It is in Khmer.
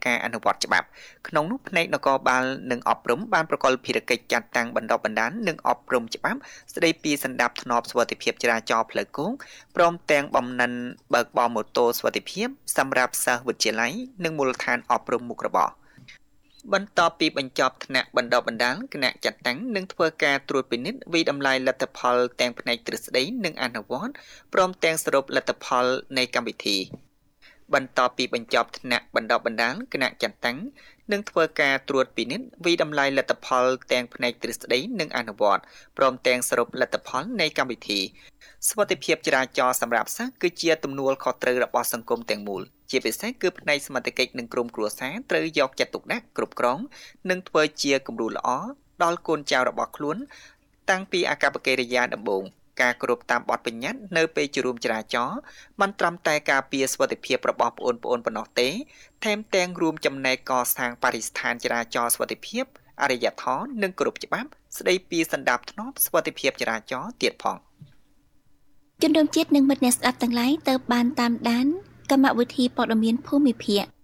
ការអនុវត្តច្បាប់ក្នុងនោះផ្នែកនគរបាលនិងអប់រំបានប្រកល់ភារកិច្ចចាត់តាំងបណ្ដុះបណ្ដាលនិងអប់រំច្បាប់ស្ដីពីសណ្ដាប់ធ្នាប់សុវត្ថិភាពចរាចរណ៍ផ្លូវគោកព្រមទាំងបំណិនបើកបរម៉ូតូសុវត្ថិភាពសម្រាប់សិស្សវិទ្យាល័យនិងមូលដ្ឋានអប់រំមុខរបរបន្ទាប់ពីបញ្ចប់ថ្នាក់បណ្ដុះបណ្ដាលគណៈចាត់តាំងនឹងធ្វើការត្រួតពិនិត្យវិតម្លៃលទ្ធផលទាំងផ្នែកទ្រឹស្ដីនិងអនុវត្តព្រមទាំងសរុបលទ្ធផលនៃកម្មវិធីបន្ទាប់ពីបញ្ចប់ថ្នាក់បណ្ដុះបណ្ដាលគណៈចាត់តាំងនឹងធ្វើការត្រួតពិនិត្យវិតម្លៃលទ្ធផលទាំងផ្នែកទ្រឹស្ដីនិងអនុវត្តព្រមទាំងសរុបលទ្ធផលនៃកម្មវិធីសុវត្ថិភាពចរាចរណ៍សម្រាប់សិស្សគឺជាទំនួលខុសត្រូវរបស់សង្គមទាំងមូលជាពិសេសគឺផ្នែកសមត្ថកិច្ចនិងក្រុមគ្រួសារត្រូវយកចិត្តទុកដាក់គ្រប់គ្រងនិងធ្វើជាគំរូល្អដល់កូនចៅរបស់ខ្លួនតាំងពីអាកប្បកិរិយាដំបូងការគោរពតាមបទបញ្ញត្តិនៅពេលជួបចរាចរណ៍មិនត្រឹមតែការពារសុវត្ថិភាពរបស់ប្អូនៗប៉ុណ្ណោះទេថែមទាំងរួមចំណែកកសាងបរិស្ថានចរាចរណ៍សុវត្ថិភាពអរិយធម៌និងគោរពច្បាប់ស្ដីពីសណ្ដាប់ធ្នាប់សុវត្ថិភាពចរាចរណ៍ទៀតផងជនរួមជាតិនិងមិត្តអ្នកស្ដាប់ទាំងឡាយទៅបានតាមដានកម្មវិធីព័ត៌មានភូមិភាគ